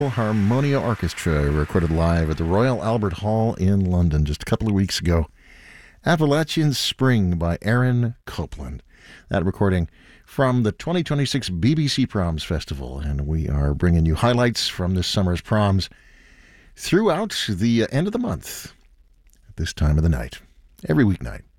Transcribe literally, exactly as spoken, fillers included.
Harmonia Orchestra recorded live at the Royal Albert Hall in London just a couple of weeks ago. Appalachian Spring by Aaron Copland. That recording from the twenty twenty-six B B C Proms Festival, and we are bringing you highlights from this summer's proms throughout the end of the month at this time of the night, every weeknight.